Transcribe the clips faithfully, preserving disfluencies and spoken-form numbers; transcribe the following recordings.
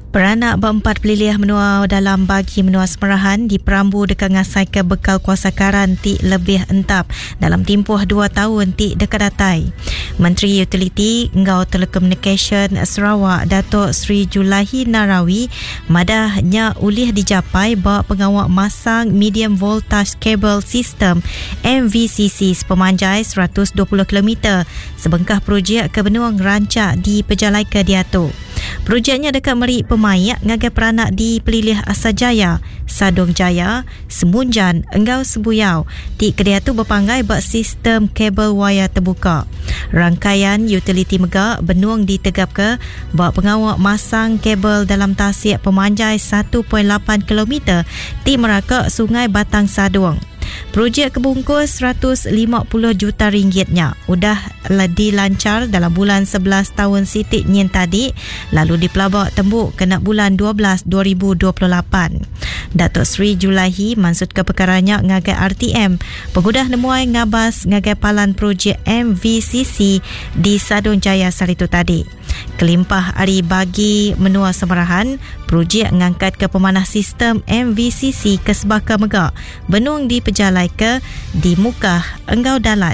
Peranak berempat pelilih menua dalam bagi menua semerahan di Perambu dekat ngasai ke bekal kuasa karan ti lebih entap dalam tempoh dua tahun ti dekat datai. Menteri Utiliti Engau Telekomunikasi Sarawak Datuk Sri Julahi Narawi madahnya ulih dicapai bahawa pengawak masang medium voltage cable system M V C C sepemanjai seratus dua puluh kilometer sebengkah projek ke benua rancak di Pejalai ke Diatur. Projeknya dekat Merik Pemayak ngagai peranak di Pelilih Asajaya, Sadong Jaya, Semunjan, Enggau Sebuyau. Ti kedai tu berpanggai buat sistem kabel wayar terbuka. Rangkaian utiliti megak benuang ditegap ke buat pengawak masang kabel dalam tasik pemanjai satu perpuluhan lapan kilometer ti merakak Sungai Batang Saduang. Projek kebungkus seratus lima puluh juta ringgitnya udah dilancar dalam bulan sebelas tahun sitik nyen tadi, lalu dipelabak tembuk kena bulan dua belas dua ribu dua puluh lapan. Datuk Sri Julahi maksud ke perkaranya ngagai R T M pengudah nemuai ngabas ngagai palan projek M V C C di Sadong Jaya saritu tadi. Kelimpah hari bagi menua semerahan, projek ngangkat ke pemanah sistem M V C C ke Sebaka Megak, benuang di Pejalai ke di Mukah Enggau Dalat.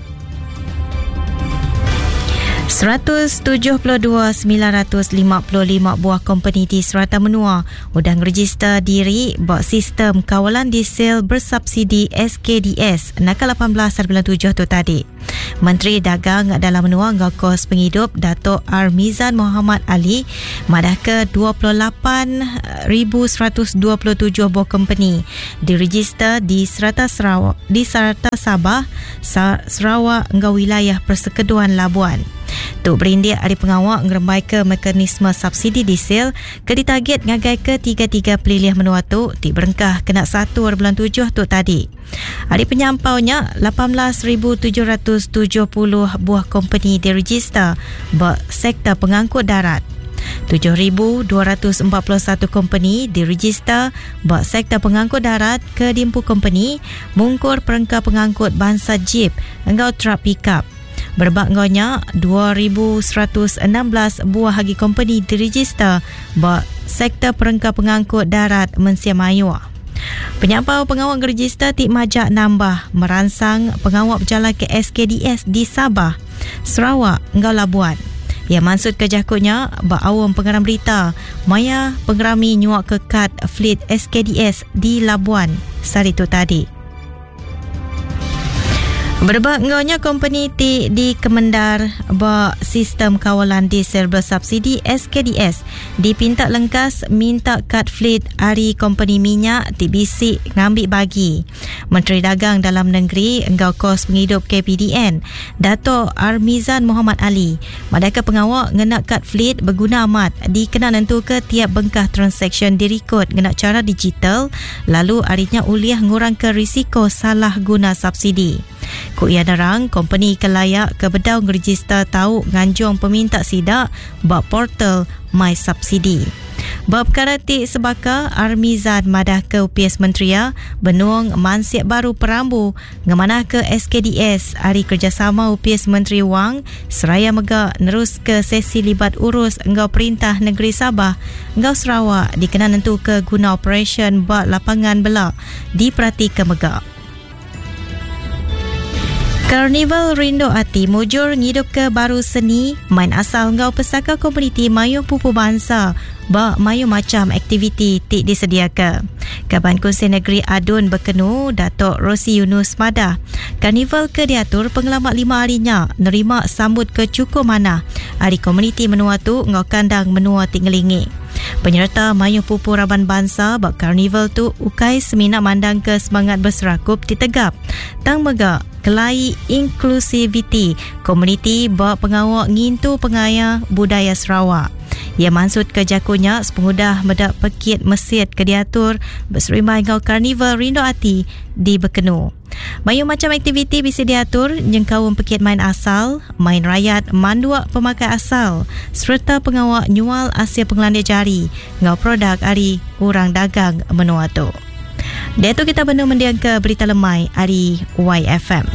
seratus tujuh puluh dua ribu sembilan ratus lima puluh lima buah company di Serata Menua udang register diri buat sistem kawalan diesel bersubsidi S K D S nakal lapan belas bulan tujuh tu tadi. Menteri Dagang dalam Menua Ngakos Penghidup Datuk Armizan Muhammad Ali madah ke dua puluh lapan ribu seratus dua puluh tujuh buah company diregister di Serata Sarawak, di Serata Sabah, Sarawak Engau wilayah Persekeduan Labuan. Tuk berindik hari pengawak ngerembai ke mekanisme subsidi diesel ke ditarget ngagai ke tiga-tiga pelilih menua tu di berengkah kena satu bulan tujuh tu tadi. Hari penyampaunya lapan belas ribu tujuh ratus tujuh puluh buah company diregister buat sektor pengangkut darat. tujuh ribu dua ratus empat puluh satu company diregister buat sektor pengangkut darat ke dimpu company mungkur perengkah pengangkut bangsa jeep engau truck pickup. Berbak ngonya dua ribu seratus enam belas buah hagi company diregister buat sektor perengkah pengangkut darat Mensia Mayua. Penyampau pengawak register tik majak nambah merangsang pengawak berjalan ke S K D S di Sabah, Sarawak, Engau Labuan. Ia maksud kejakutnya bak awam pengeram berita maya pengerami nyuak ke kad fleet S K D S di Labuan saritu tadi. Berbak ngaunya company ti di Kemendar bak sistem kawalan diesel bersubsidi S K D S dipinta lengkas minta kad fleet hari company minyak ti bisik ngambil bagi. Menteri Dagang Dalam Negeri Engau Kos Penghidup K P D N Datuk Armizan Muhammad Ali madaka pengawak ngenak kad fleet berguna amat dikena nentu ke tiap bengkah transaksi dirikut ngenak cara digital lalu harinya uliah ngurang ke risiko salah guna subsidi. Ku ia nerang company kelayak ke bedau register tahu nganjung peminta sidak bab portal My Subsidi. Bab perkara ti sebaka Armizan madah ke U P S Menteria benuang mansiap baru Perambu ngemanah ke S K D S hari kerjasama U P S Menteri Wang seraya megak nerus ke sesi libat urus Engau Perintah Negeri Sabah Engau Sarawak dikena nentu ke guna operation bak lapangan belak diperhati ke megak. Karnival Rindu Ati mujur ngidup ke baru seni main asal Engau Pesaka Komuniti Mayu Pupu Bangsa bak mayu macam aktiviti tik disediakan. Kaban Kongsi Negeri Adun berkenu Datuk Rosi Yunus madah Karnival ke diatur pengalamat lima harinya nerima sambut ke cukup mana hari komuniti menua tu Engau Kandang menua tinggelingi. Penyerta Mayu Pupu Raban Bangsa bak Karnival tu ukai semina mandang ke semangat berserakup ditegap tang megak kelai inklusiviti komuniti bak pengawak ngintu pengaya budaya Sarawak. Ia maksud ke jakunya sepengudah medak pekit mesit ke diatur berserimai Engau Karnival Rindu Ati di Bekenu. Mayu macam aktiviti bisa diatur jengkauan pekit main asal, main rakyat manduak pemakai asal serta pengawak nyual Asia Pengelandia Jari ngau produk hari orang dagang menua tu. Dia tu kita benar mendiang ke berita lemai hari Y F M.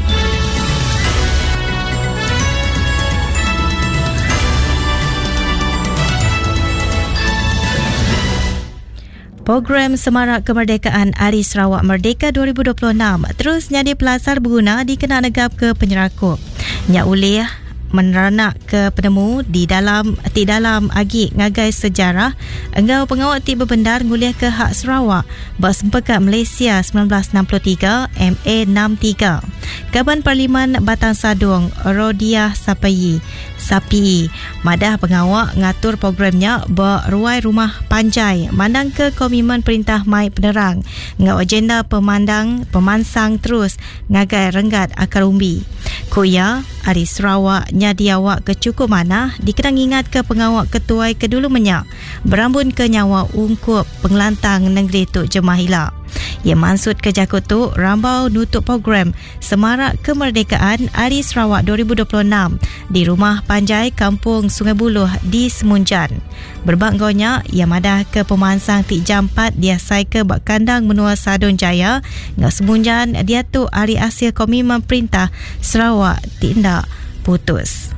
Program Semarak Kemerdekaan Hari Sarawak Merdeka dua ribu dua puluh enam terus nyadi pelasar berguna dikena negap ke penyerakup. Nyak ulih meneranak ke penemu di dalam di dalam agi ngagai sejarah engau pengawal ti berbendar nguliah ke hak Sarawak bersempekat Malaysia sembilan belas enam puluh tiga M A enam tiga. Kaban Parlimen Batang Sadung Rodiah Sapayi Sapi madah pengawal ngatur programnya beruai rumah panjai mandang ke komitmen Perintah Mai Penerang ngau agenda pemandang pemansang terus ngagai renggat akar umbi. Koya Hari Sarawak nyadi awak ke cukup mana dikenang ingat ke pengawal ketuai kedulu menyak berambun ke nyawa ungkup pengelantang negeri Tuk Jemahila. Ia maksud ke Jakutu rambau nutup program Semarak Kemerdekaan Hari Sarawak dua ribu dua puluh enam di Rumah Panjai Kampung Sungai Buloh di Semunjan. Berbanggonya ia madah ke pemansang Tik Jampat dia sai ke bak kandang menua Sadun Jaya ngak Semunjan dia tu hari hasil komitmen Perintah Sarawak tindak putus.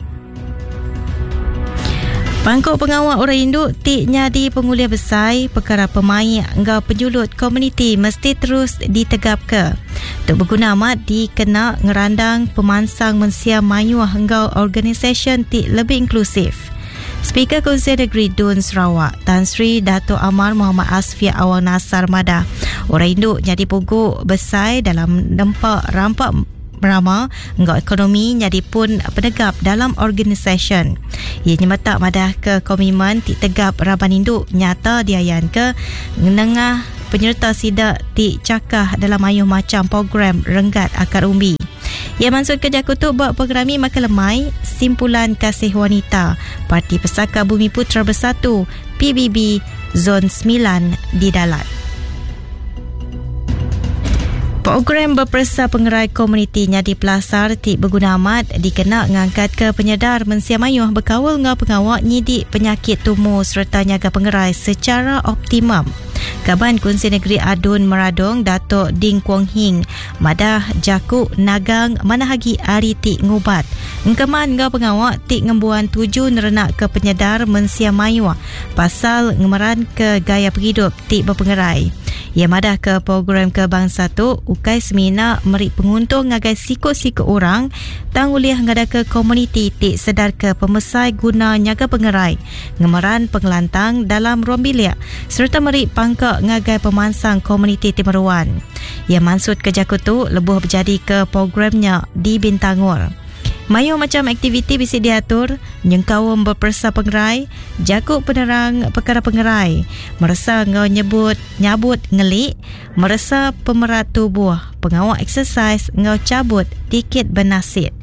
Pangkok pengawal orang induk tik nyadi penguliah besar perkara pemain engkau penjulut komuniti mesti terus ditegap ke. Untuk berguna amat dikena ngerandang pemansang mensia mayuah engkau organisasi tik lebih inklusif. Speaker Konsel Negeri Dun Sarawak Tan Sri Dato' Amar Muhammad Asfiah Awal Nasar Madah orang induk nyadi puguk besar dalam nempak rampak Merama engkau ekonomi jadi pun penegap dalam organisasi. Ia nyemetak madah ke komitmen ti tegap raban induk nyata diayan ke nengah penyerta sidak ti cakah dalam ayuh macam program renggat akar umbi. Ia maksud ke Jakutu buat programi makan lemai simpulan kasih wanita Parti Pesaka Bumi Putra Bersatu P B B Zon sembilan di Dalat. Program berpersa pengerai komuniti nyadi pelasar tik berguna amat dikena ngangkat ke penyedar mensia mayuh berkawal ngau pengawak nyidik penyakit tumor serta nyaga pengerai secara optimum. Kaban Kunsi Negeri Adun Meradong Dato' Ding Kwong Hing madah jakuk nagang manahagi ari tik ngubat. Engkeman ngau pengawak tik ngembuan tuju nerenak ke penyedar mensia mayuh pasal ngemeran ke gaya berhidup tik berpengerai. Ia madah ke program kebangsa tu ukai semina meri penguntung ngagai sikut-sikut orang tanguliah ngada ke komuniti tik sedar ke pemesai guna nyaga pengerai ngemeran pengelantang dalam ruang bilik serta meri pangkak ngagai pemansang komuniti Timeruan. Ia maksud ke Jakutu lebuh berjadi ke programnya di Bintangor. Mayu macam aktiviti bisa diatur, nyengkawum berpersa pengerai, jakuk penerang perkara pengerai, merasa ngau nyebut nyabut ngelik, merasa pemerat tubuh, pengawal eksersis ngau cabut tiket bernasib.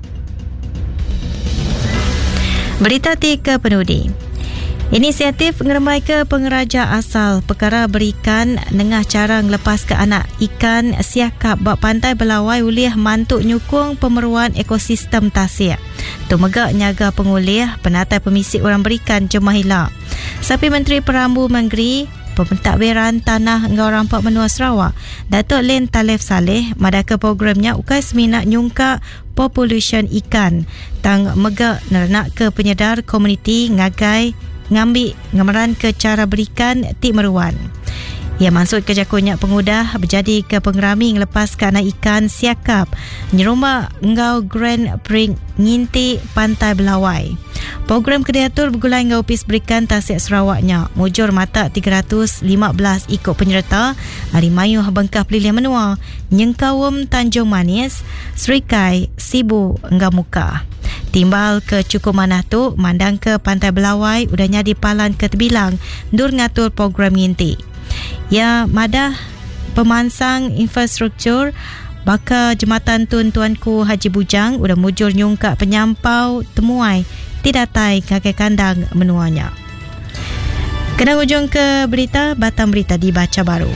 Berita tiga penudi. Inisiatif ngeremai ke pengeraja asal perkara berikan nengah cara ngelepas ke anak ikan siakap bak pantai Belawai uliah mantuk nyukung pemeruan ekosistem tasik. Tu megak nyaga pengulih penatai pemisik orang berikan Jemahila. Sapi Menteri Perambu Menggeri Pementadbiran Tanah Engau Rampak Menua Sarawak Datuk Len Talef Saleh madaka programnya ukai seminat nyungka population ikan tang megak nerenak ke penyedar komuniti ngagai ngambil ngameran ke cara berikan tik meruan. Ia maksud ke jakunya pengudah berjadi ke pengerami ngelepas ke anak ikan siakap nyerumah engau Grand Prix nginti pantai Belawai. Program kediatur bergulai ngau pis berikan tasik Sarawaknya mujur mata tiga ratus lima belas ikut penyerta Hari Mayuh Bengkah Pelilihan Menua Nyengkawum Tanjung Manis Serikai Sibu Engau Muka. Timbal ke cukup manah tu mandang ke pantai Belawai udahnya dipalan ke Tebilang dur ngatur program nginti. Ya madah pemansang infrastruktur baka Jematan Tun Tuanku Haji Bujang udah mujur nyungkak penyampau temuai tidak tai kakek kandang menuanya. Kena ujung ke berita Batam Berita dibaca baru.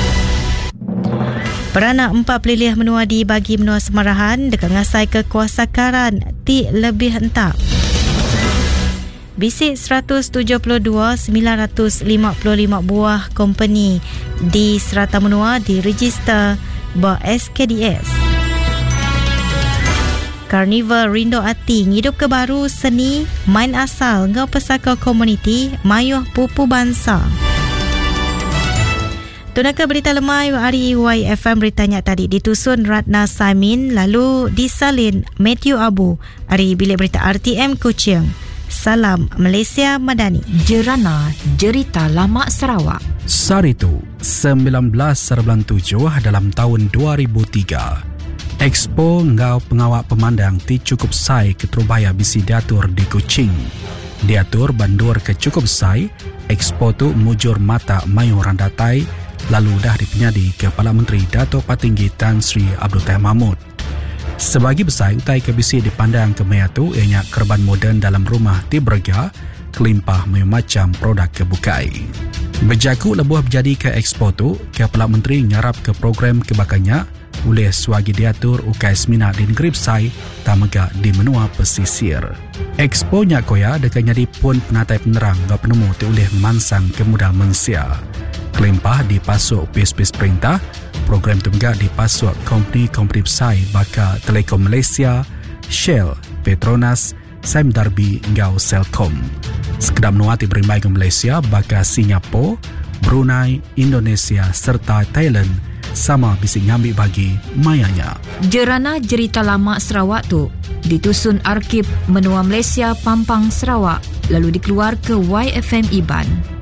Peranak empat pelilih menua dibagi menua Semarahan dekat ngasai ke kuasa karan ti lebih hentak. Bisik seratus tujuh puluh dua sembilan ratus lima puluh lima buah company di serata menua diregister ba S K D S. Carnival Rindo Ati ngidup ke baru seni main asal ngau pesaka komuniti mayuh pupu bangsa. Tunaka berita lemai hari Y F M beritanya tadi ditusun Ratna Samin lalu disalin Matthew Abu hari bilik berita R T M Kuching. Salam Malaysia Madani. Jerana Jerita Lama Sarawak. Saritu sembilan belas sembilan tujuh dalam tahun dua ribu tiga. Expo Ngau Pengawak Pemandang ti cukup sai ke Terubaya bisi diatur di Kuching. Diatur bandur ke cukup sai, Expo tu mujur mata mayu randatai lalu dah dipenyadi Kepala Menteri Datuk Patinggi Tan Sri Abdul Tahir Mahmud. Sebagi besar utai kebisi dipandang ke maya tu ianya kerban moden dalam rumah ti berga kelimpah mayu macam produk kebukai. Berjaku lebuh berjadi ke Expo tu, Kepala Menteri nyarap ke program kebakannya oleh suagi diatur U K S Mina di negeri Besai tamega di menua pesisir. Expo nya koya dekat nyadi pun penatai penerang gak penemu ti oleh mansang ke modal mensia. Kelimpah dipasuk pis-pis perintah, program tu juga dipasuk kompeni-kompeni besar baka Telekom Malaysia, Shell, Petronas, Sime Darby hingga Selcom. Sekedar menuati berimbai ke Malaysia baka Singapura, Brunei, Indonesia serta Thailand sama bising ngambil bagi mayanya. Jerana Jerita Lama Sarawak tu ditusun Arkib Menua Malaysia Pampang Sarawak lalu dikeluar ke Y F M Iban.